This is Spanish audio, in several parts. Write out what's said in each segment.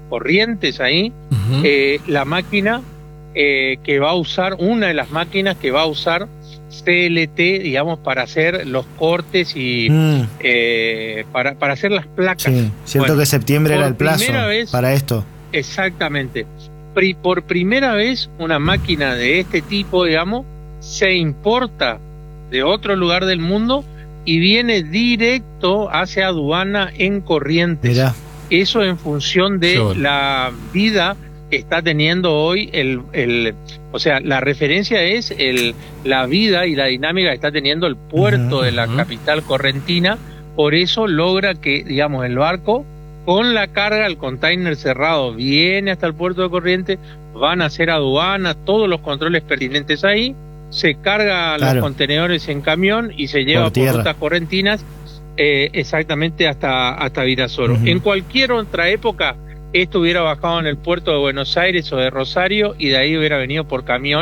Corrientes ahí, la máquina que va a usar, una de las máquinas que va a usar CLT, digamos, para hacer los cortes y para hacer las placas. Sí, cierto que septiembre era el plazo para esto. Exactamente. Por primera vez una máquina de este tipo, digamos, se importa de otro lugar del mundo y viene directo hacia aduana en Corrientes. Mirá. Eso en función de la vida que está teniendo hoy o sea, la referencia es la vida y la dinámica que está teniendo el puerto de la capital correntina. Por eso logra que, digamos, el barco con la carga, el container cerrado, viene hasta el puerto de Corrientes, van a hacer aduana, todos los controles pertinentes ahí, se carga los contenedores en camión y se lleva por rutas correntinas exactamente hasta Virasoro. En cualquier otra época esto hubiera bajado en el puerto de Buenos Aires o de Rosario y de ahí hubiera venido por camión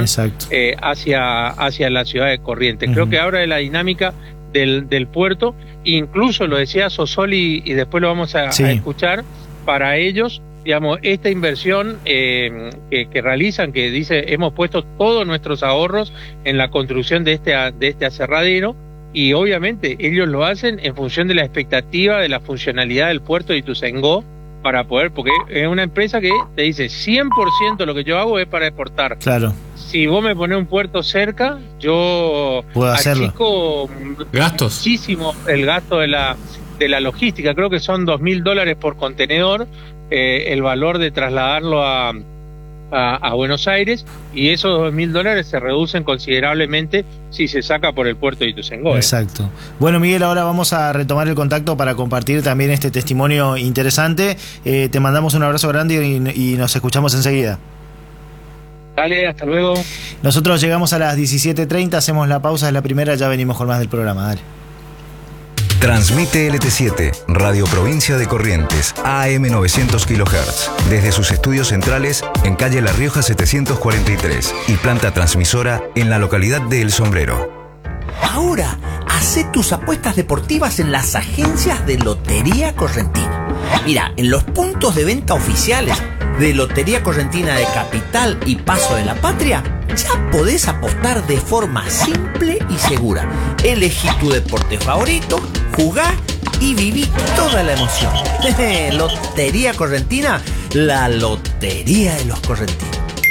hacia la ciudad de Corrientes. Creo que ahora es la dinámica del puerto, incluso lo decía Sosoli y después lo vamos a escuchar, para ellos, digamos, esta inversión que realizan, que dice, hemos puesto todos nuestros ahorros en la construcción de este aserradero, y obviamente ellos lo hacen en función de la expectativa de la funcionalidad del puerto de Ituzaingó, para poder, porque es una empresa que te dice 100% lo que yo hago es para exportar. Claro. Si vos me ponés un puerto cerca, yo puedo hacerlo. Achico muchísimo el gasto de la logística. Creo que son $2.000 por contenedor, el valor de trasladarlo a Buenos Aires, y esos $2.000 se reducen considerablemente si se saca por el puerto de Ituzaingó. Exacto. Bueno, Miguel, ahora vamos a retomar el contacto para compartir también este testimonio interesante. Te mandamos un abrazo grande y nos escuchamos enseguida. Dale, hasta luego. Nosotros llegamos a las 17:30, hacemos la pausa, es la primera, ya venimos con más del programa. Dale. Transmite LT7, Radio Provincia de Corrientes, AM 900 kHz, desde sus estudios centrales en calle La Rioja 743 y planta transmisora en la localidad de El Sombrero. Ahora, hacé tus apuestas deportivas en las agencias de Lotería Correntina. Mira, en los puntos de venta oficiales de Lotería Correntina de Capital y Paso de la Patria, ya podés apostar de forma simple y segura. Elegí tu deporte favorito, jugá y viví toda la emoción. Lotería Correntina, la lotería de los correntinos.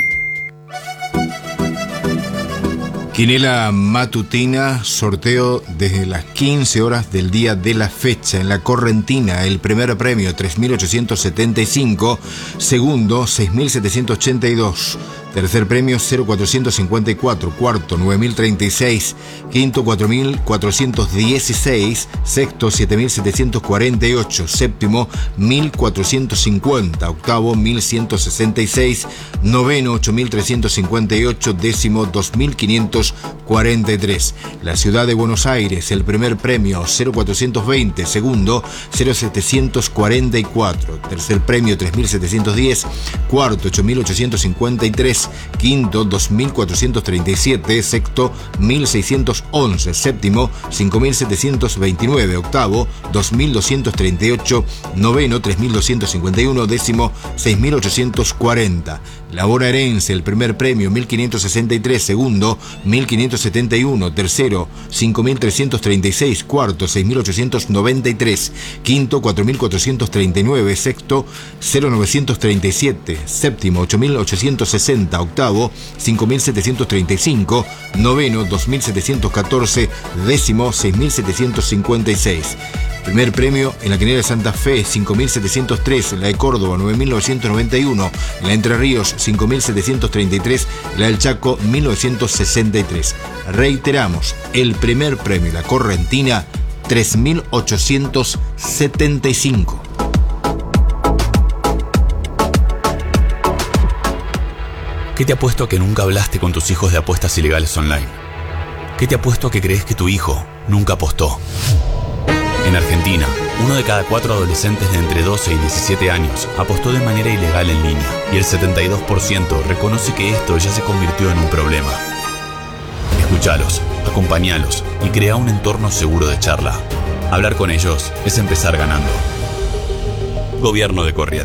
Quinela matutina, sorteo desde las 15 horas del día de la fecha. En la Correntina, el primer premio 3.875, segundo 6.782, tercer premio 0.454, cuarto 9.036, quinto 4.416, sexto 7.748, séptimo 1.450, octavo 1.166, noveno 8.358, décimo 2.543. La ciudad de Buenos Aires, el primer premio 0.420, segundo 0.744, tercer premio 3.710, cuarto 8.853, quinto 2.437, sexto 1.611, séptimo 5.729, octavo 2.238, noveno 3.251, décimo 6.840. La bonaerense, el primer premio 1.563, segundo 1.571, tercero 5.336, cuarto 6.893, quinto 4.439, sexto 0.937, séptimo 8.860, octavo 5.735, noveno 2.714, décimo 6.756. Primer premio en la Quinela de Santa Fe 5.703, la de Córdoba 9.991, la de Entre Ríos 5.733, la del Chaco 1.963. Reiteramos, el primer premio, la Correntina 3.875. ¿Qué te apuesto a que nunca hablaste con tus hijos de apuestas ilegales online? ¿Qué te apuesto a que crees que tu hijo nunca apostó? En Argentina, 1 de cada 4 adolescentes de entre 12 y 17 años apostó de manera ilegal en línea, y el 72% reconoce que esto ya se convirtió en un problema. Escuchalos, acompañalos y crea un entorno seguro de charla. Hablar con ellos es empezar ganando. Gobierno de Corrientes.